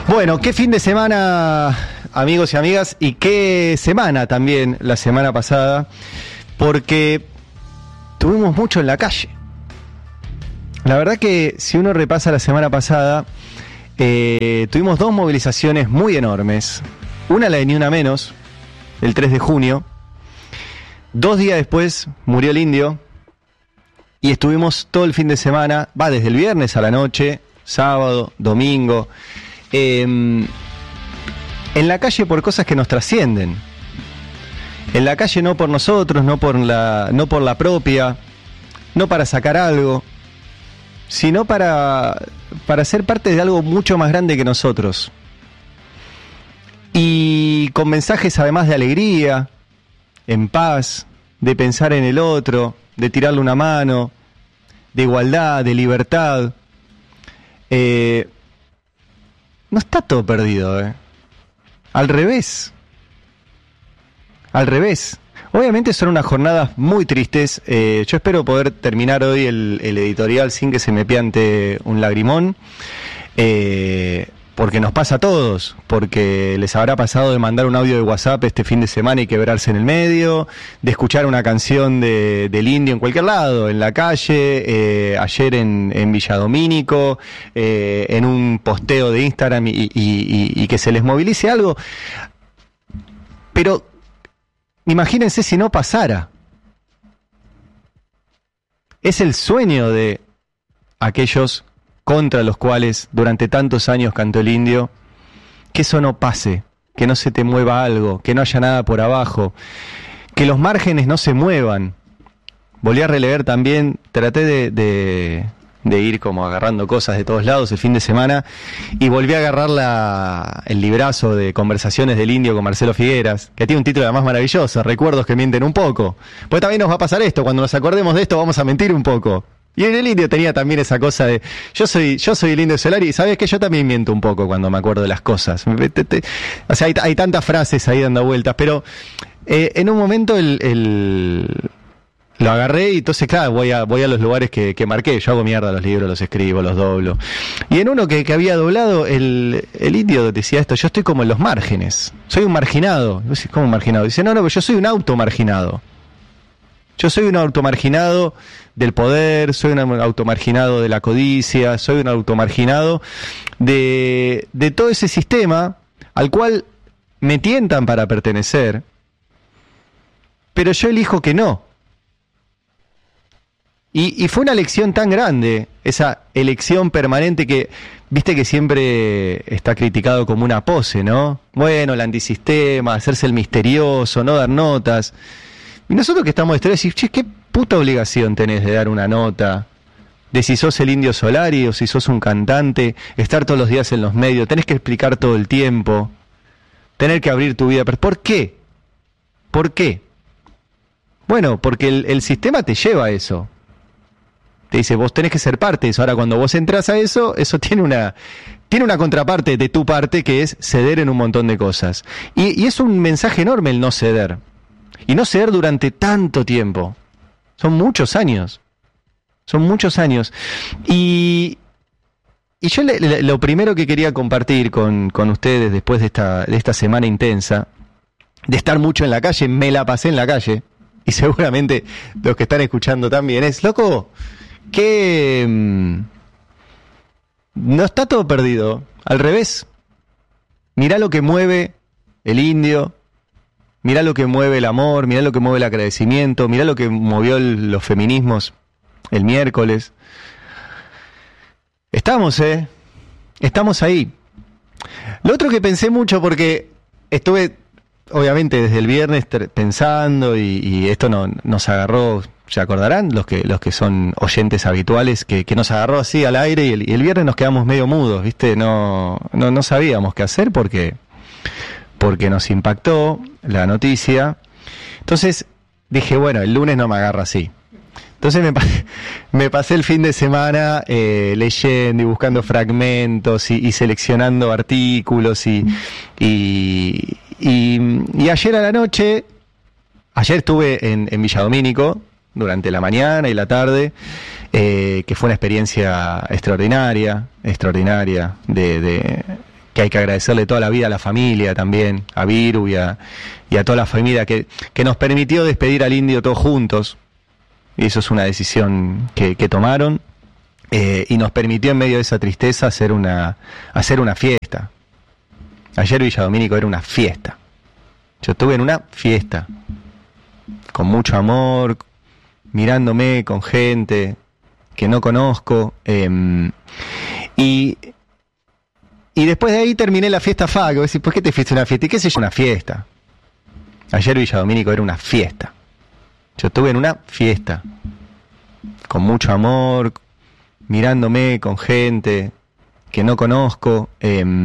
Bueno, qué fin de semana, amigos y amigas, y qué semana también la semana pasada, porque tuvimos mucho en la calle. La verdad que si uno repasa la semana pasada, tuvimos dos movilizaciones muy enormes. Una, la de Ni Una Menos, el 3 de junio. 2 días después murió el Indio y estuvimos todo el fin de semana, desde el viernes a la noche, sábado, domingo, en la calle por cosas que nos trascienden. En la calle no por nosotros, no por la propia, no para sacar algo, sino para ser parte de algo mucho más grande que nosotros. Y con mensajes además de alegría, en paz, de pensar en el otro, de tirarle una mano, de igualdad, de libertad. No está todo perdido, Al revés. Obviamente son unas jornadas muy tristes. Yo espero poder terminar hoy el editorial sin que se me piante un lagrimón. Porque nos pasa a todos, porque les habrá pasado de mandar un audio de WhatsApp este fin de semana y quebrarse en el medio, de escuchar una canción del Indio en cualquier lado, en la calle, ayer en Villa Domínico, en un posteo de Instagram y que se les movilice algo. Pero imagínense si no pasara. Es el sueño de aquellos contra los cuales durante tantos años cantó el Indio, que eso no pase, que no se te mueva algo, que no haya nada por abajo, que los márgenes no se muevan. Volví a releer también, traté de ir como agarrando cosas de todos lados el fin de semana, y volví a agarrar el librazo de Conversaciones del Indio con Marcelo Figueras, que tiene un título además maravilloso, Recuerdos que mienten un poco. Pues también nos va a pasar esto, cuando nos acordemos de esto vamos a mentir un poco. Y en el Indio tenía también esa cosa de yo soy el Indio Solari, y sabes que yo también miento un poco cuando me acuerdo de las cosas. O sea, hay tantas frases ahí dando vueltas, pero en un momento lo agarré y entonces claro, voy a los lugares que marqué. Yo hago mierda los libros, los escribo, los doblo. Y en uno que había doblado, el Indio decía esto: yo estoy como en los márgenes, soy un marginado. ¿Cómo marginado? Dice, no, pero yo soy un automarginado. Yo soy un automarginado del poder, soy un automarginado de la codicia, soy un automarginado de todo ese sistema al cual me tientan para pertenecer, pero yo elijo que no. Y fue una elección tan grande, esa elección permanente que, viste que siempre está criticado como una pose, ¿no? Bueno, el antisistema, hacerse el misterioso, no dar notas. Y nosotros que estamos de historia decimos, che, ¿qué puta obligación tenés de dar una nota? De si sos el Indio Solari o si sos un cantante, estar todos los días en los medios, tenés que explicar todo el tiempo, tener que abrir tu vida. ¿Por qué? ¿Por qué? Bueno, porque el sistema te lleva a eso. Te dice, vos tenés que ser parte de eso. Ahora, cuando vos entras a eso tiene una contraparte de tu parte, que es ceder en un montón de cosas. Y es un mensaje enorme el no ceder. Y no ceder durante tanto tiempo. Son muchos años. Y yo lo primero que quería compartir con ustedes después de esta semana intensa, de estar mucho en la calle, me la pasé en la calle, y seguramente los que están escuchando también, es, loco, que no está todo perdido. Al revés. Mirá lo que mueve el Indio. Mirá lo que mueve el amor, mirá lo que mueve el agradecimiento, mirá lo que movió los feminismos el miércoles. Estamos ahí. Lo otro que pensé mucho, porque estuve, obviamente, desde el viernes pensando, y esto nos agarró, se acordarán los que son oyentes habituales, que nos agarró así al aire, y el viernes nos quedamos medio mudos, ¿viste? No sabíamos qué hacer porque nos impactó la noticia. Entonces dije, bueno, el lunes no me agarra así. Entonces me pasé el fin de semana leyendo y buscando fragmentos y seleccionando artículos y ayer a la noche, ayer estuve en Villa Domínico durante la mañana y la tarde, que fue una experiencia extraordinaria que hay que agradecerle toda la vida a la familia también, a Viru y a toda la familia que nos permitió despedir al Indio todos juntos. Y eso es una decisión que tomaron, y nos permitió en medio de esa tristeza hacer una fiesta. Ayer Villa Domínico era una fiesta. Yo estuve en una fiesta, con mucho amor, mirándome con gente que no conozco, y después de ahí terminé la fiesta FAC. Decís, ¿por qué te fuiste a una fiesta? ¿Y qué sé yo? Una fiesta. Ayer Villa Domínico era una fiesta. Yo estuve en una fiesta, con mucho amor, mirándome con gente que no conozco,